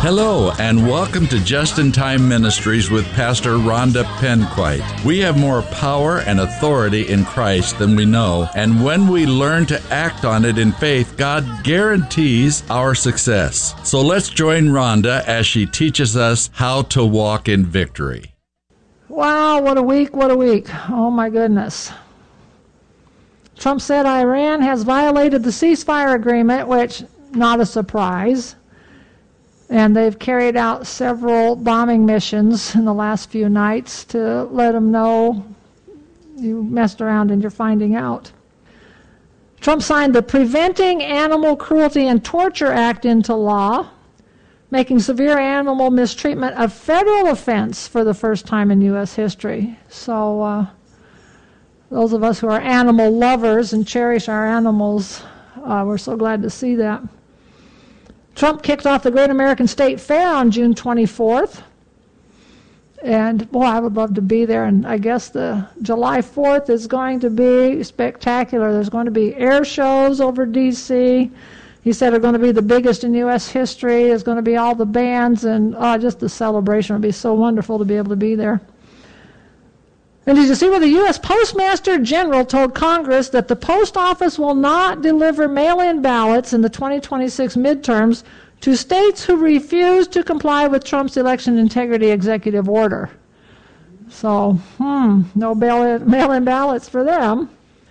Hello, and welcome to Just in Time Ministries with Pastor Rhonda Penquite. We have more power and authority in Christ than we know, and when we learn to act on it in faith, God guarantees our success. So let's join Rhonda as she teaches us how to walk in victory. Wow, what a week, what a week. Oh my goodness. Trump said Iran has violated the ceasefire agreement, which, not a surprise. And they've carried out several bombing missions in the last few nights to let them know you messed around and you're finding out. Trump signed the Preventing Animal Cruelty and Torture Act into law, making severe animal mistreatment a federal offense for the first time in U.S. history. So those of us who are animal lovers and cherish our animals, we're so glad to see that. Trump kicked off the Great American State Fair on June 24th. And, boy, I would love to be there. And I guess the July 4th is going to be spectacular. There's going to be air shows over D.C. He said are going to be the biggest in U.S. history. There's going to be all the bands, and just the celebration will be so wonderful to be able to be there. And did you see where the U.S. Postmaster General told Congress that the post office will not deliver mail-in ballots in the 2026 midterms to states who refuse to comply with Trump's election integrity executive order? So, no mail-in ballots for them.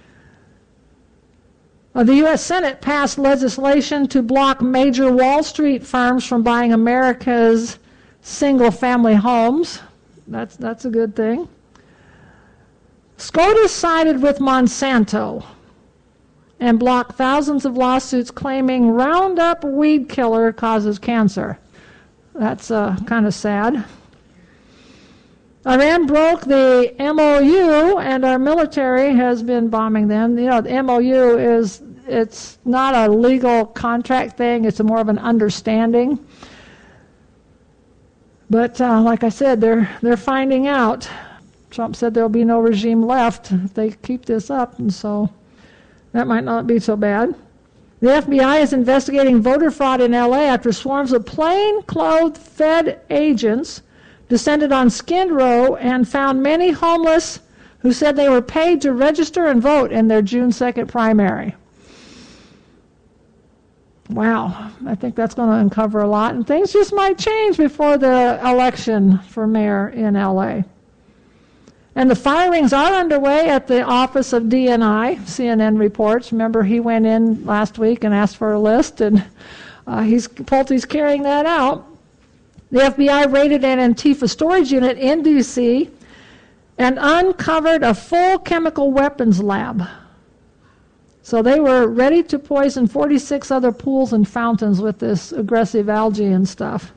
The U.S. Senate passed legislation to block major Wall Street firms from buying America's single-family homes. That's a good thing. SCOTUS sided with Monsanto and blocked thousands of lawsuits claiming Roundup weed killer causes cancer. That's kind of sad. Iran broke the MOU, and our military has been bombing them. You know, the MOU it's not a legal contract thing. It's more of an understanding. But like I said, they're finding out. Trump said there'll be no regime left if they keep this up, and so that might not be so bad. The FBI is investigating voter fraud in L.A. after swarms of plain-clothed Fed agents descended on Skid Row and found many homeless who said they were paid to register and vote in their June 2nd primary. Wow, I think that's going to uncover a lot, and things just might change before the election for mayor in L.A. And the firings are underway at the office of DNI, CNN reports. Remember, he went in last week and asked for a list, and Pulte's carrying that out. The FBI raided an Antifa storage unit in D.C. and uncovered a full chemical weapons lab. So they were ready to poison 46 other pools and fountains with this aggressive algae and stuff.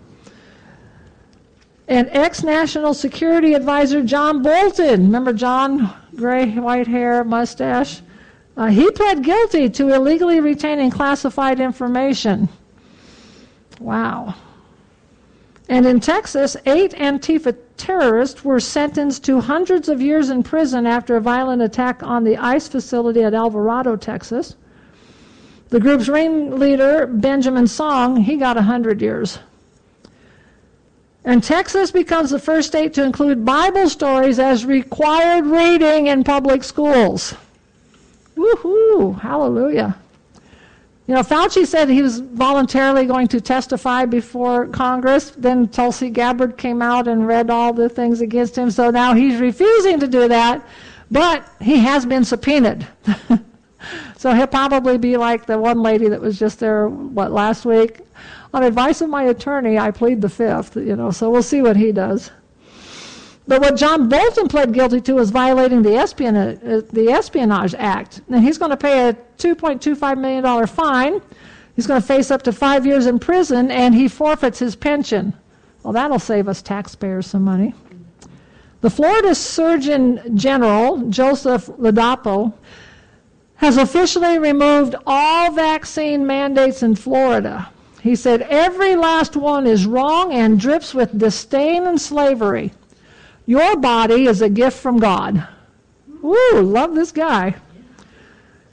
And ex-National Security Advisor John Bolton, remember John, gray, white hair, mustache? He pled guilty to illegally retaining classified information. Wow. And in Texas, 8 Antifa terrorists were sentenced to hundreds of years in prison after a violent attack on the ICE facility at Alvarado, Texas. The group's ringleader, Benjamin Song, he got 100 years. And Texas becomes the first state to include Bible stories as required reading in public schools. Woohoo! Hallelujah. You know, Fauci said he was voluntarily going to testify before Congress. Then Tulsi Gabbard came out and read all the things against him. So now he's refusing to do that. But he has been subpoenaed. So he'll probably be like the one lady that was just there, last week? On advice of my attorney, I plead the fifth, so we'll see what he does. But what John Bolton pled guilty to is violating the Espionage Act. And he's going to pay a $2.25 million fine. He's going to face up to 5 years in prison, and he forfeits his pension. Well, that'll save us taxpayers some money. The Florida Surgeon General, Joseph Ladapo, has officially removed all vaccine mandates in Florida. He said, every last one is wrong and drips with disdain and slavery. Your body is a gift from God. Woo, love this guy.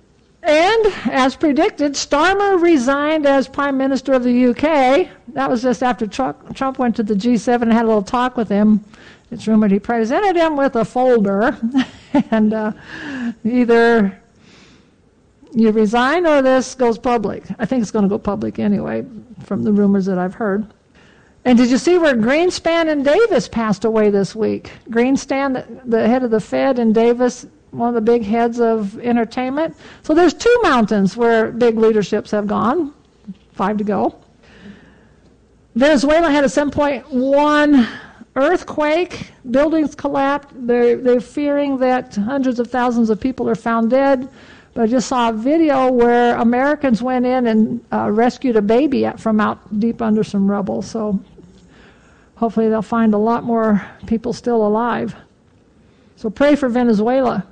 And, as predicted, Starmer resigned as Prime Minister of the UK. That was just after Trump went to the G7 and had a little talk with him. It's rumored he presented him with a folder, and either you resign or this goes public. I think it's going to go public anyway, from the rumors that I've heard. And did you see where Greenspan and Davis passed away this week? Greenspan, the head of the Fed, and Davis, one of the big heads of entertainment. So there's 2 mountains where big leaderships have gone, 5 to go. Venezuela had a 7.1 earthquake, buildings collapsed. They're fearing that hundreds of thousands of people are found dead. But I just saw a video where Americans went in and rescued a baby from out deep under some rubble. So hopefully they'll find a lot more people still alive. So pray for Venezuela.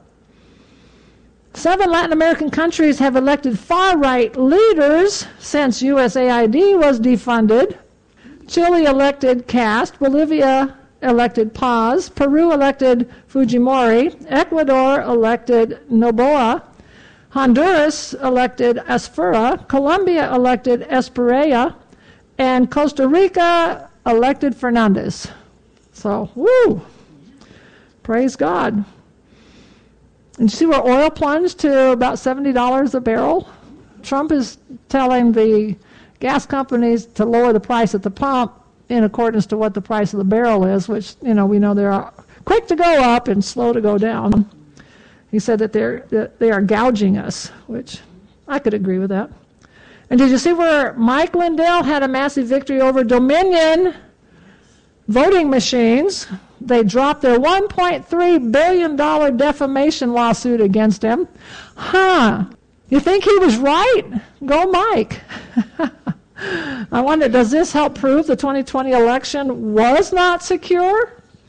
7 Latin American countries have elected far-right leaders since USAID was defunded. Chile elected Cast, Bolivia elected Paz, Peru elected Fujimori, Ecuador elected Noboa, Honduras elected Asfura, Colombia elected Esperella, and Costa Rica elected Fernandez. So, woo! Praise God. And you see where oil plunged to about $70 a barrel? Trump is telling the gas companies to lower the price at the pump in accordance to what the price of the barrel is, which, we know they're quick to go up and slow to go down. He said that they are gouging us, which I could agree with that. And did you see where Mike Lindell had a massive victory over Dominion voting machines? They dropped their $1.3 billion defamation lawsuit against him. You think he was right? Go Mike. I wonder, does this help prove the 2020 election was not secure?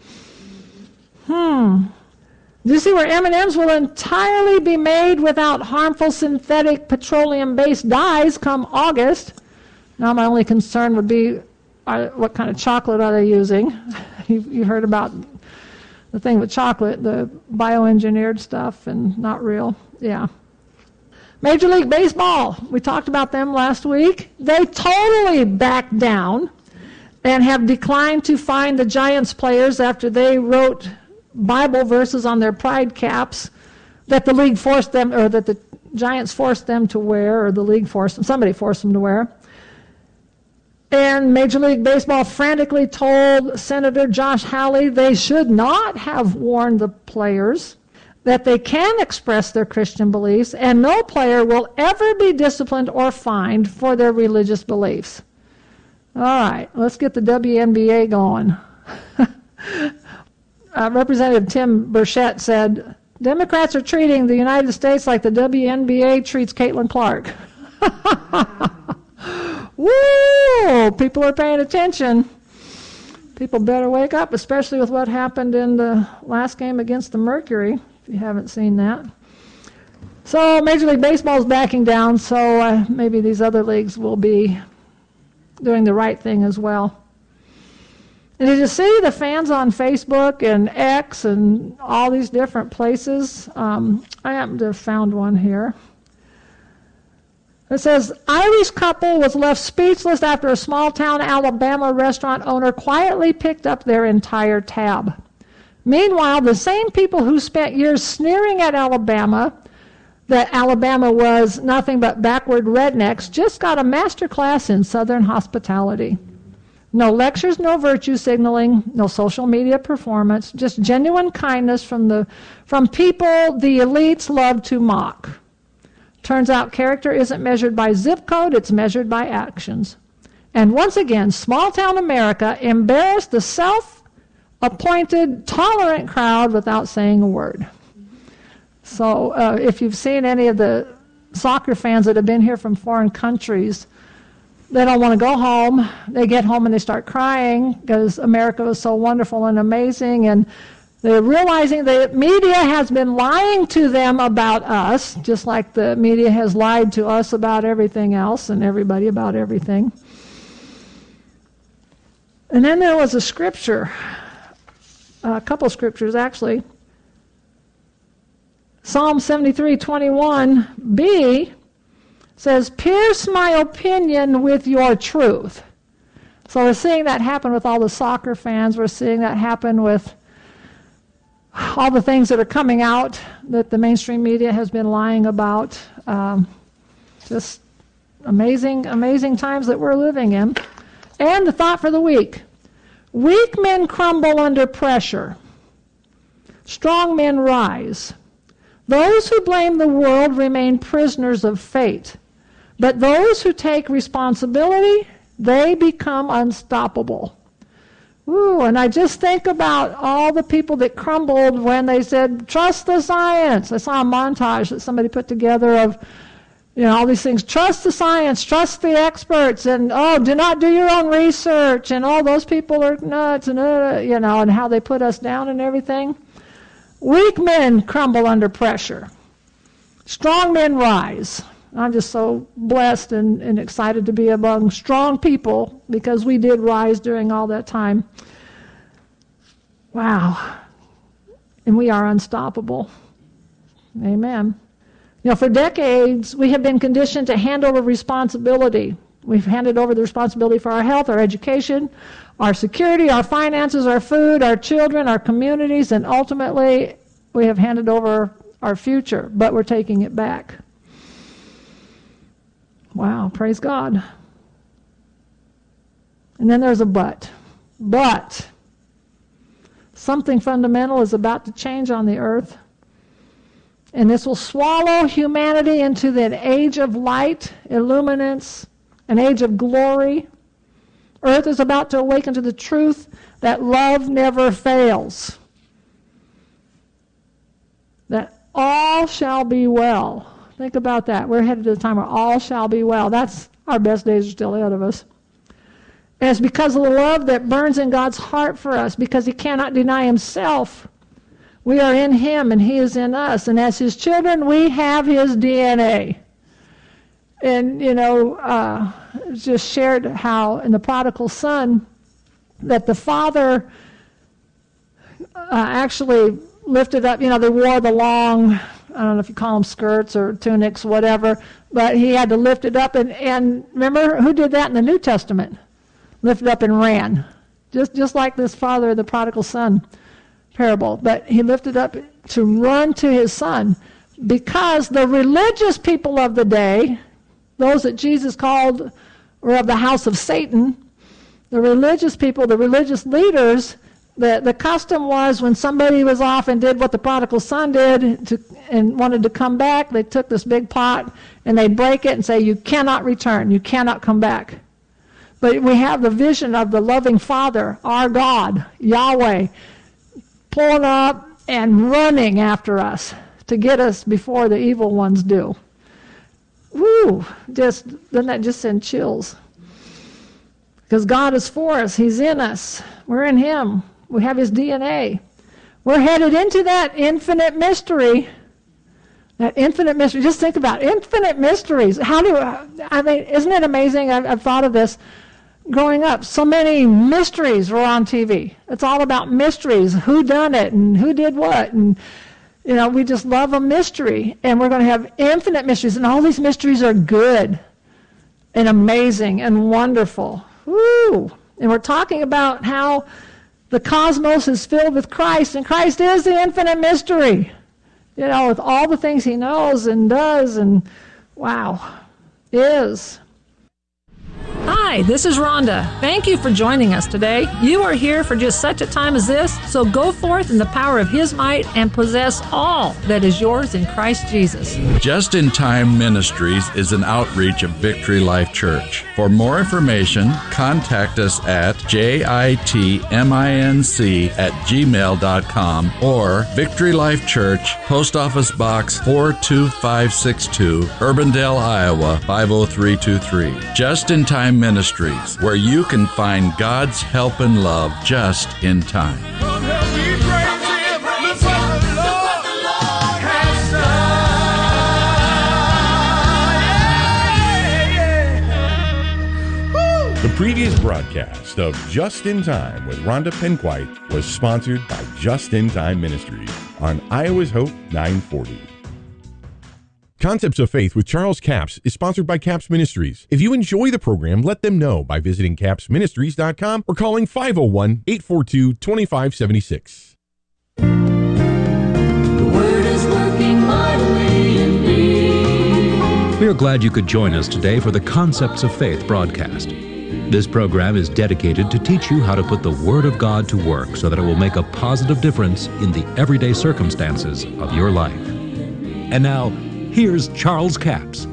Do you see where M&Ms will entirely be made without harmful synthetic petroleum-based dyes come August? Now my only concern would be what kind of chocolate are they using? You heard about the thing with chocolate, the bioengineered stuff and not real. Yeah. Major League Baseball, we talked about them last week. They totally backed down and have declined to fine the Giants players after they wrote Bible verses on their pride caps that the league forced them, or that the Giants forced them to wear, or the league forced them, somebody forced them to wear. And Major League Baseball frantically told Senator Josh Hawley they should not have warned the players that they can express their Christian beliefs, and no player will ever be disciplined or fined for their religious beliefs. All right, let's get the WNBA going. Representative Tim Burchett said, Democrats are treating the United States like the WNBA treats Caitlin Clark. Woo! People are paying attention. People better wake up, especially with what happened in the last game against the Mercury, if you haven't seen that. So Major League Baseball is backing down, so maybe these other leagues will be doing the right thing as well. And did you see the fans on Facebook and X and all these different places? I happen to have found one here. It says, Irish couple was left speechless after a small-town Alabama restaurant owner quietly picked up their entire tab. Meanwhile, the same people who spent years sneering at Alabama, that Alabama was nothing but backward rednecks, just got a master class in Southern hospitality. No lectures, no virtue signaling, no social media performance, just genuine kindness from people the elites love to mock. Turns out character isn't measured by zip code, it's measured by actions. And once again, small-town America embarrassed the self-appointed, tolerant crowd without saying a word. So if you've seen any of the soccer fans that have been here from foreign countries, they don't want to go home. They get home and they start crying because America was so wonderful and amazing, and they're realizing the media has been lying to them about us, just like the media has lied to us about everything else and everybody about everything. And then there was a scripture, a couple scriptures actually. Psalm 73:21b says, pierce my opinion with your truth. So we're seeing that happen with all the soccer fans. We're seeing that happen with all the things that are coming out that the mainstream media has been lying about. Just amazing, amazing times that we're living in. And the thought for the week. Weak men crumble under pressure. Strong men rise. Those who blame the world remain prisoners of fate. But those who take responsibility, they become unstoppable. Ooh, and I just think about all the people that crumbled when they said, trust the science. I saw a montage that somebody put together of, all these things. Trust the science, trust the experts, and, do not do your own research, and all those people are nuts, and, and how they put us down and everything. Weak men crumble under pressure. Strong men rise. I'm just so blessed and excited to be among strong people because we did rise during all that time. Wow. And we are unstoppable. Amen. For decades, we have been conditioned to hand over responsibility. We've handed over the responsibility for our health, our education, our security, our finances, our food, our children, our communities, and ultimately we have handed over our future, but we're taking it back. Wow, praise God. And then there's a but. But something fundamental is about to change on the earth. And this will swallow humanity into the age of light, illuminance, an age of glory. Earth is about to awaken to the truth that love never fails. That all shall be well. Think about that. We're headed to the time where all shall be well. That's our best days are still ahead of us. And it's because of the love that burns in God's heart for us, because he cannot deny himself. We are in him and he is in us. And as his children, we have his DNA. And, just shared how in the prodigal son that the father actually lifted up, they wore the long, I don't know if you call them skirts or tunics, whatever, but he had to lift it up. And remember, who did that in the New Testament? Lifted up and ran. Just like this father of the prodigal son parable. But he lifted up to run to his son because the religious people of the day, those that Jesus called were of the house of Satan, the religious people, the religious leaders, the custom was when somebody was off and did what the prodigal son did and wanted to come back, they took this big pot and they'd break it and say, you cannot return, you cannot come back. But we have the vision of the loving Father, our God, Yahweh, pulling up and running after us to get us before the evil ones do. Woo! Doesn't that just send chills? Because God is for us. He's in us. We're in him. We have his DNA. We're headed into that infinite mystery. That infinite mystery. Just think about it. Infinite mysteries. Isn't it amazing? I've thought of this growing up. So many mysteries were on TV. It's all about mysteries. Who done it and who did what. And, we just love a mystery. And we're going to have infinite mysteries. And all these mysteries are good and amazing and wonderful. Woo! And we're talking about how the cosmos is filled with Christ, and Christ is the infinite mystery. With all the things he knows and does, and wow, is. Hi, this is Rhonda. Thank you for joining us today. You are here for just such a time as this, so go forth in the power of his might and possess all that is yours in Christ Jesus. Just in Time Ministries is an outreach of Victory Life Church. For more information, contact us at jitminc@gmail.com or Victory Life Church, Post Office Box 42562, Urbandale, Iowa 50323. Just in Time Ministries, where you can find God's help and love just in time. The previous broadcast of Just in Time with Rhonda Penquite was sponsored by Just in Time Ministries on Iowa's Hope 940. Concepts of Faith with Charles Capps is sponsored by Capps Ministries. If you enjoy the program, let them know by visiting capsministries.com or calling 501-842-2576. The Word is working mightily in me. We are glad you could join us today for the Concepts of Faith broadcast. This program is dedicated to teach you how to put the Word of God to work so that it will make a positive difference in the everyday circumstances of your life. And now, here's Charles Capps.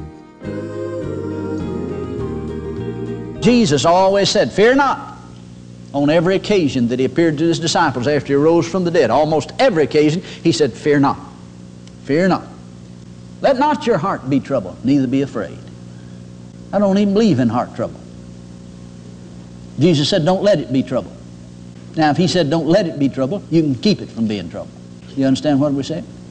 Jesus always said, "Fear not," on every occasion that he appeared to his disciples after he rose from the dead. Almost every occasion he said, "Fear not, fear not. Let not your heart be troubled, neither be afraid." I don't even believe in heart trouble. Jesus said, "Don't let it be troubled." Now, if he said, "Don't let it be troubled," you can keep it from being troubled. You understand what we're saying?